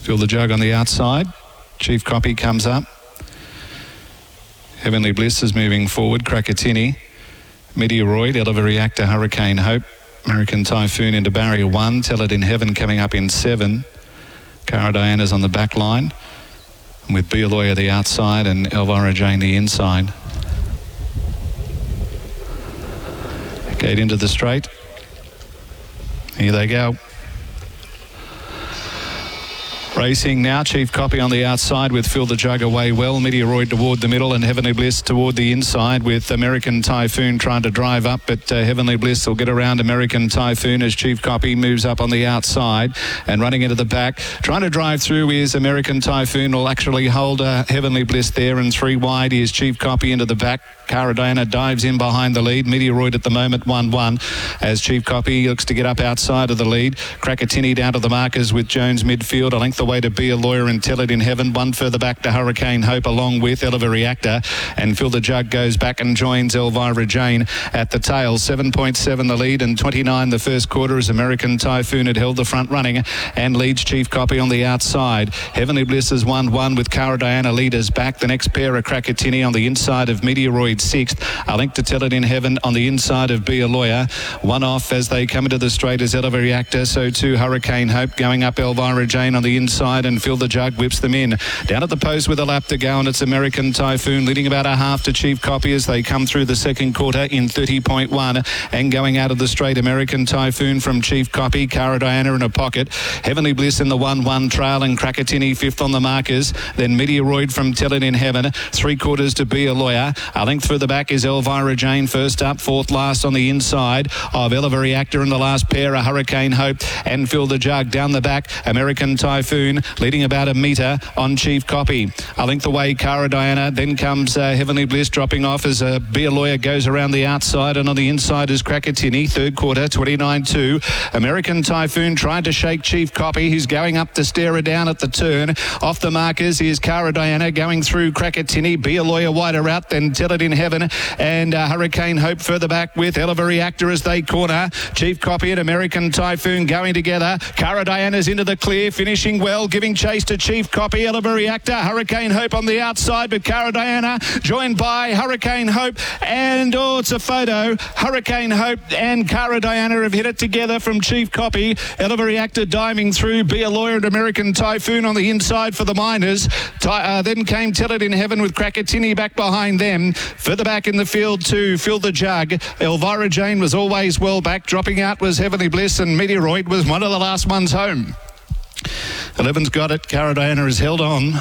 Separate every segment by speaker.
Speaker 1: Fill the Jug on the outside. Chief Copy comes up. Heavenly Bliss is moving forward. Krakatini, Meteoroid, Eleva Reactor, Hurricane Hope, American Typhoon into barrier 1. Tell It in Heaven coming up in 7. Cara Diana's on the back line, with Bealoya the outside and Elvira Jane the inside. Gate into the straight. Here they go. Racing now, Chief Copy on the outside with Fill the Jug away well. Meteoroid toward the middle and Heavenly Bliss toward the inside, with American Typhoon trying to drive up, but Heavenly Bliss will get around American Typhoon as Chief Copy moves up on the outside and running into the back. Trying to drive through is American Typhoon, will actually hold Heavenly Bliss there, and 3 wide is Chief Copy into the back. Cara Diana dives in behind the lead. Meteoroid at the moment 1-1 as Chief Copy looks to get up outside of the lead. Krakatini down to the markers with Jones midfield. A length away to Bealoya and Tell It in Heaven. 1 further back to Hurricane Hope along with Eleva Reactor, and Fill the Jug goes back and joins Elvira Jane at the tail. 7.7 the lead and 29 the first quarter as American Typhoon had held the front running and leads Chief Copy on the outside. Heavenly Bliss is 1-1 with Cara Diana leaders back. The next pair are Krakatini on the inside of Meteoroid 6th. A link to Tell It in Heaven on the inside of Bealoya. 1 off as they come into the straight as Eleva Reactor, so too Hurricane Hope going up. Elvira Jane on the inside and Fill the Jug whips them in. Down at the post with a lap to go, and it's American Typhoon leading about a half to Chief Copy as they come through the second quarter in 30.1, and going out of the straight American Typhoon from Chief Copy. Cara Diana in a pocket. Heavenly Bliss in the 1-1 trail and Krakatini 5th on the markers. Then Meteoroid from Tell It in Heaven. 3 quarters to Bealoya. A length further back is Elvira Jane first up. 4th last on the inside of Eleva Reactor, and the last pair are Hurricane Hope and Fill the Jug. Down the back, American Typhoon leading about a metre on Chief Copy. A length away, Cara Diana. Then comes Heavenly Bliss dropping off as Bealoya goes around the outside, and on the inside is Krakatini. 3rd quarter, 29.2. American Typhoon trying to shake Chief Copy, who's going up to stare her down at the turn. Off the markers is Cara Diana going through Krakatini. Bealoya wider out, then Tell It in Heaven and Hurricane Hope further back with Eleva Reactor as they corner. Chief Copy and American Typhoon going together. Cara Diana's into the clear, finishing well, giving chase to Chief Copy. Eleva Reactor, Hurricane Hope on the outside, but Cara Diana joined by Hurricane Hope, and it's a photo. Hurricane Hope and Cara Diana have hit it together from Chief Copy. Eleva Reactor diving through. Bealoya and American Typhoon on the inside for the miners. Then came Tell It in Heaven with Krakatini back behind them. Further back in the field to Fill the Jug. Elvira Jane was always well back. Dropping out was Heavenly Bliss, and Meteoroid was one of the last ones home. 11's got it. Cara Diana is held on.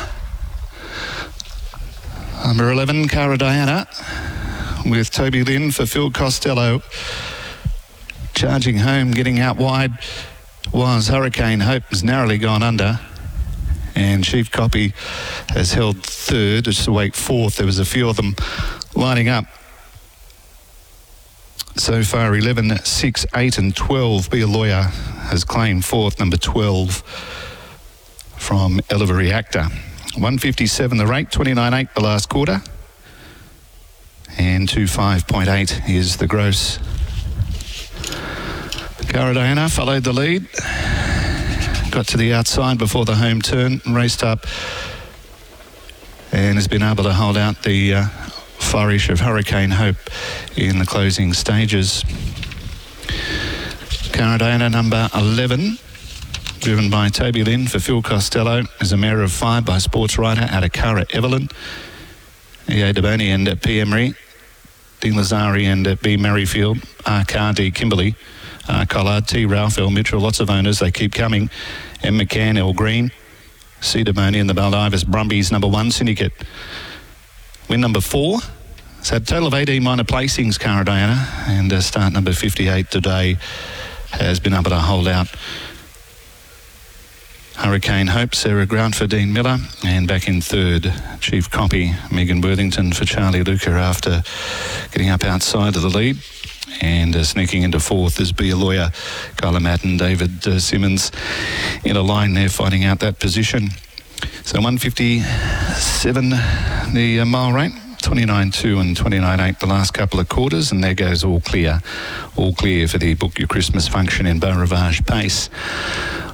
Speaker 1: Number 11, Cara Diana, with Toby Lynn for Phil Costello. Charging home, getting out wide was Hurricane Hope, has narrowly gone under. And Chief Copy has held 3rd, just to wait 4th. There was a few of them lining up. So far, 11, 6, 8 and 12. Bealoya has claimed 4th, number 12 from Eleva Reactor. 157 the rate, 29.8 the last quarter. And 25.8 is the gross. Cara Diana followed the lead. Got to the outside before the home turn, raced up and has been able to hold out the flourish of Hurricane Hope in the closing stages. Cara Diana, number 11, driven by Toby Lynn for Phil Costello, is a mare of 5 by sports writer Atakara Evelyn, E.A. Deboni and P. Emery, Dean Lazari and B. Merrifield, R.K.D. Kimberley, Collard, T. Ralph, L. Mitchell, lots of owners, they keep coming. M. McCann, L. Green, C. Deboni and the Baldivis Brumbies, number 1 syndicate. Win number 4. It's had a total of 18 minor placings, Cara Diana, and start number 58 today has been able to hold out. Hurricane Hope, Sarah Grant for Dean Miller, and back in 3rd, Chief Copy, Megan Worthington for Charlie Luca after getting up outside of the lead. And sneaking into 4th is Bealoya, Kyla Madden, David Simmons in a line there fighting out that position. So 157 the mile rate, 29.2 and 29.8 the last couple of quarters, and there goes all clear for the Book Your Christmas function in Beau Rivage Pace.